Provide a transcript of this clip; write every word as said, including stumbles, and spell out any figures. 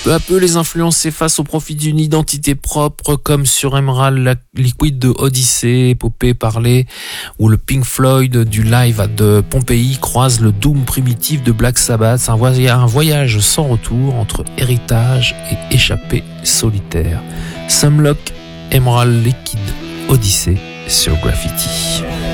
Peu à peu, les influences s'effacent au profit d'une identité propre, comme sur Emerald Liquid de Odyssey, épopée parlée, où le Pink Floyd du live de Pompéi croise le doom primitif de Black Sabbath. Un voyage, un voyage sans retour entre héritage et échappée solitaire. Sumlock, Emerald Liquid, Odyssey sur Graffiti.